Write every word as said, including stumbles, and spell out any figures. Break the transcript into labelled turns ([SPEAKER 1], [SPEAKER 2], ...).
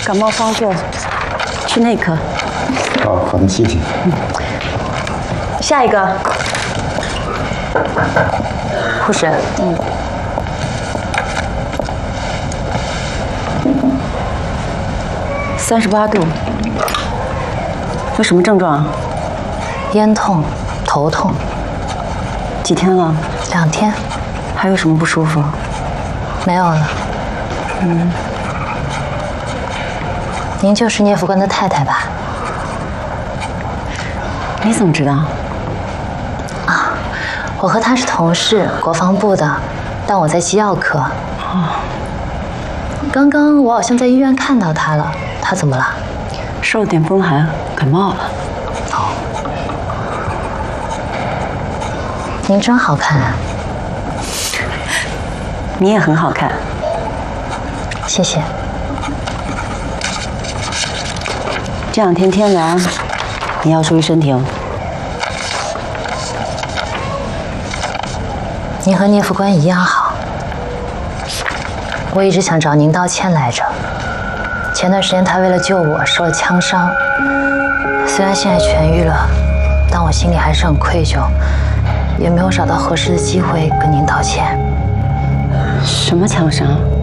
[SPEAKER 1] 感冒方子，去内科。
[SPEAKER 2] 哦，好的，谢谢。
[SPEAKER 1] 嗯。下一个，护士。嗯。三十八度。有什么症状？
[SPEAKER 3] 咽痛、头痛。
[SPEAKER 1] 几天了？
[SPEAKER 3] 两天。
[SPEAKER 1] 还有什么不舒服？
[SPEAKER 3] 没有了。嗯。您就是聂副官的太太吧？
[SPEAKER 1] 你怎么知道？
[SPEAKER 3] 啊，我和他是同事，国防部的，但我在机药科。哦。刚刚我好像在医院看到他了，他怎么了？
[SPEAKER 1] 受了点风寒，感冒了。
[SPEAKER 3] 哦。您真好看啊！
[SPEAKER 1] 你也很好看。
[SPEAKER 3] 谢谢。
[SPEAKER 1] 这两天天凉，你要注意身体哦。
[SPEAKER 3] 您和聂副官一样好，我一直想找您道歉来着。前段时间他为了救我受了枪伤，虽然现在痊愈了，但我心里还是很愧疚，也没有找到合适的机会跟您道歉。
[SPEAKER 1] 什么枪伤？